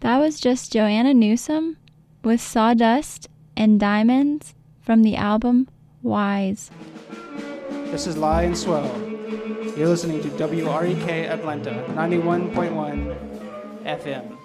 That was just Joanna Newsom with Sawdust and Diamonds from the album Wise. This is Lie and Swell. You're listening to WREK Atlanta, 91.1 FM.